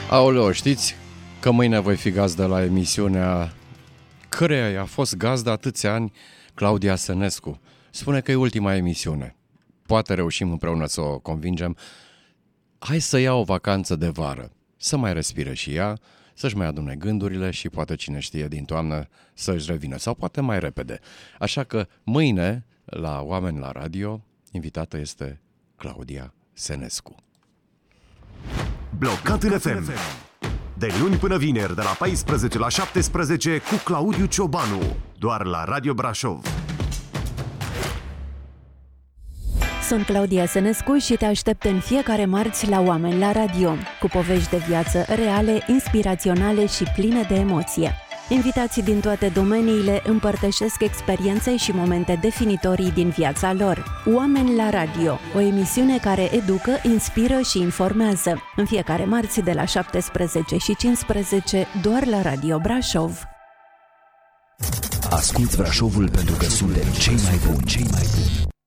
Aoleo, știți că mâine voi fi gazdă la emisiunea căreia i-a fost gazdă atâția ani, Claudia Sănescu. Spune că e ultima emisiune. Poate reușim împreună să o convingem. Hai să ia o vacanță de vară, să mai respire și ea, să-și mai adune gândurile și poate cine știe din toamnă să-și revină sau poate mai repede. Așa că mâine, la Oameni la Radio, invitată este Claudia Sănescu. Blocat în FM. De luni până vineri, de la 14 la 17, cu Claudiu Ciobanu. Doar la Radio Brașov. Sunt Claudia Sănescu și te aștept în fiecare marți la Oameni la Radio, cu povești de viață reale, inspiraționale și pline de emoție. Invitații din toate domeniile împărtășesc experiențe și momente definitorii din viața lor. Oameni la Radio, o emisiune care educă, inspiră și informează. În fiecare marți de la 17:15, doar la Radio Brașov. Asculți Brașovul pentru că suntem cei mai buni.